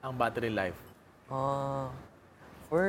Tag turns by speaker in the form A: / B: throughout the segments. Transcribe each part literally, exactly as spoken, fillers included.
A: ang battery life?
B: Uh, for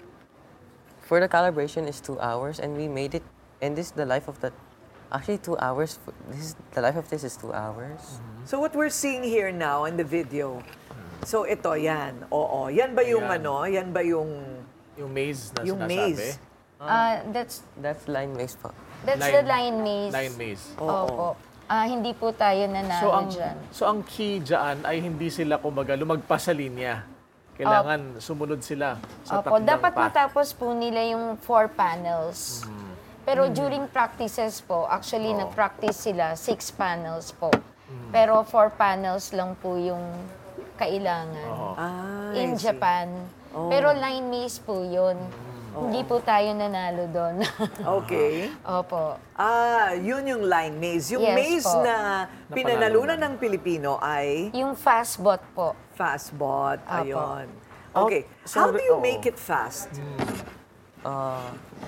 B: for the calibration is two hours, and we made it. And this is the life of the. Actually, two hours. f- This is the life of this is two hours.
C: So what we're seeing here now in the video, so ito, yan. Oo, yan ba yung
A: Ayan.
C: ano? Yan ba yung,
A: Yung maze na
C: yung
A: sinasabi?
C: maze?
D: Ah, that's
B: That's line maze po.
D: that's
A: Line-
D: the line maze.
A: Line maze.
D: Opo. Ah, hindi po tayo nanalo
A: So ang
D: dyan.
A: so ang key diyan ay hindi sila kumbaga lumagpas sa linya. Kailangan sumunod sila sa
D: Opo,
A: takdang
D: dapat
A: path.
D: matapos po nila yung four panels. Pero during practices po, actually nag-practice sila six panels po. Pero four panels lang po yung kailangan.
C: Ah,
D: In
C: I see.
D: Japan. Pero line maze po yun. Hindi po tayo nanalo doon.
C: Okay.
D: Opo.
C: Ah, yun yung line maze. Yung
D: Yes
C: maze
D: po.
C: na pinanalunan ng Pilipino ay
D: Yung fastbot po.
C: fastbot.
D: Apo.
C: Ayun. Okay.
A: Oh,
C: How do
A: sorry,
C: you
A: oo.
C: make it fast?
B: Uh,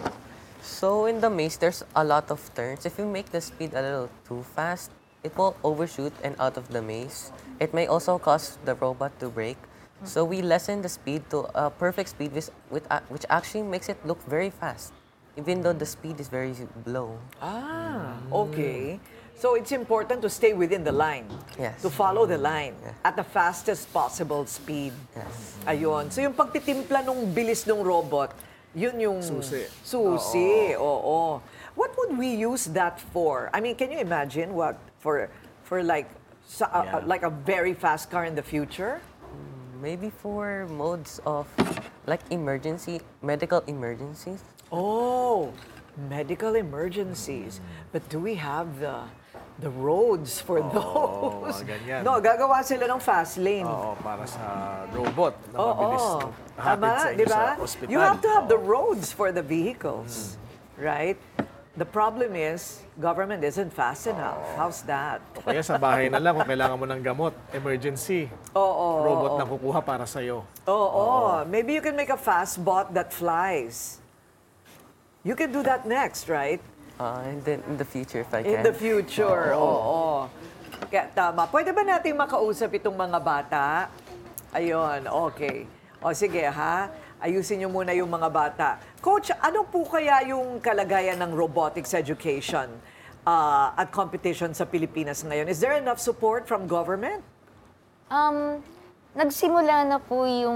B: so in the maze, there's a lot of turns. If you make the speed a little too fast, it will overshoot and out of the maze. It may also cause the robot to break. So we lessen the speed to a perfect speed, which, with, a- which actually makes it look very fast, even though the speed is very low.
C: Ah, okay. So it's important to stay within the line.
B: Yes.
C: To follow the line at the fastest possible speed.
B: Yes.
C: Ayun. So yung pagtitimpla nung bilis ng robot, yun yung
A: Susi.
C: Susi, oo. What would we use that for? I mean, can you imagine what for for like sa, uh,
A: Yeah.
C: uh, like a very fast car in the future?
B: Maybe for modes of like emergency, medical emergencies.
C: Oh, medical emergencies. But do we have the the roads for those?
A: mga ganyan.
C: No, gagawa sila ng fast lane.
A: Oo, para sa robot na
C: Oo.
A: mabilis hatid
C: Tama,
A: sa inyo
C: di ba?
A: sa ospital.
C: You have to have the
A: Oo.
C: roads for the vehicles, right? The problem is, government isn't fast enough. How's that?
A: O Kaya sa bahay na lang kung kailangan mo ng gamot, emergency,
C: Oo.
A: robot na kukuha para sa iyo.
C: Oo. Maybe you can make a fast bot that flies. You can do that next, right?
B: Uh, and then in the future, if I
C: In
B: can.
C: the future, oo. Kaya tama. Pwede ba nating makausap itong mga bata? Ayun, okay. O sige ha, ayusin niyo muna yung mga bata. Coach, ano po kaya yung kalagayan ng robotics education uh, at competition sa Pilipinas ngayon? Is there enough support from government?
D: Um, nagsimula na po yung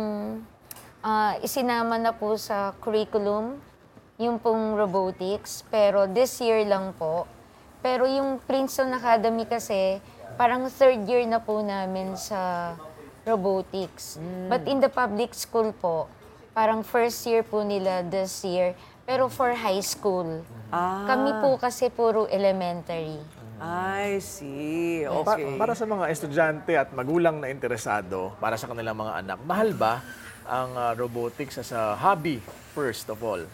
D: ah, isinama na po sa curriculum yung pong robotics, pero this year lang po. Pero yung Princeton Academy kasi, parang third year na po namin sa robotics. But in the public school po, parang first year po nila this year, pero for high school.
C: Ah.
D: Kami po kasi puro elementary.
C: I see.
A: Pa-
C: Okay.
A: para sa mga estudyante at magulang na interesado, para sa kanilang mga anak, mahal ba ang ah, robotics as a hobby first of all?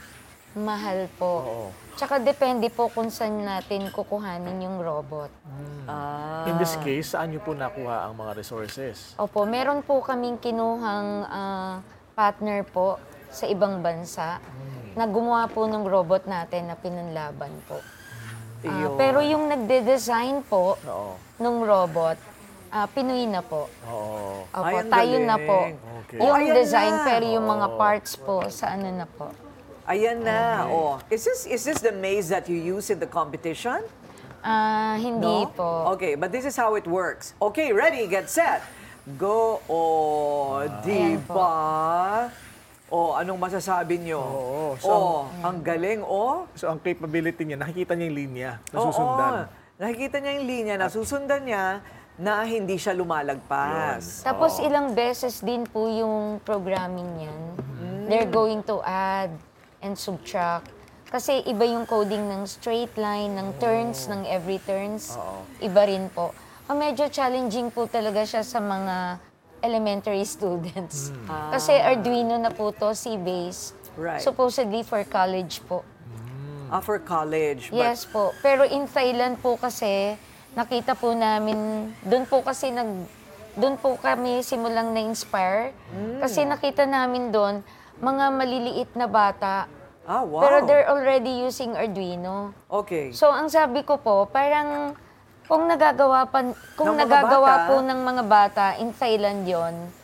D: Mahal po.
A: Oo.
D: Tsaka depende po kung saan natin kukuhanin yung robot.
C: Ah.
A: In this case, saan niyo po nakuha ang mga resources?
D: Opo, meron po kaming kinuhang ah, partner po sa ibang bansa na gumawa po ng robot natin na pinanlaban po. Ah,
C: Iyon.
D: pero yung nagde-design po
A: Oo.
D: nung robot, ah, Pinoy na po.
A: Oo.
D: Opo,
C: Ay, ang
D: tayo na po.
C: galing.
A: Okay.
D: Yung
C: Oh, ayan
D: design,
C: na.
D: pero yung mga parts po, sa ano na po.
C: Ayan na. Oh. Is this is this the maze that you use in the competition?
D: Ah, hindi
C: No?
D: po.
C: Okay, but this is how it works. Okay, ready, get set. Go. Oh, di
D: Ayan po.
C: ba? Oh, anong masasabi nyo?
A: Oo, so-
C: oh, ang galing, oh.
A: So ang capability niya, nakikita niya yung linya na
C: Oo,
A: susundan.
C: nakikita niya yung linya na susundan niya na hindi siya lumalagpas.
D: Tapos ilang beses din po yung programming niyan. They're going to add and subtract. Kasi iba yung coding ng straight line, ng turns, ng every turns. Iba rin po. O medyo challenging po talaga siya sa mga elementary students. Kasi Arduino na po to, C-base.
C: Right.
D: Supposedly for college po.
C: Ah, for college. But,
D: Yes po. Pero in Thailand po kasi, nakita po namin, doon po kasi nag, doon po kami simulang na-inspire. Kasi nakita namin doon, mga maliliit na bata,
C: ah, wow.
D: pero they're already using Arduino.
C: Okay.
D: So ang sabi ko po, parang Kung nagagawa pa, kung
C: Ng mga
D: nagagawa
C: bata?
D: po ng mga bata in Thailand yon,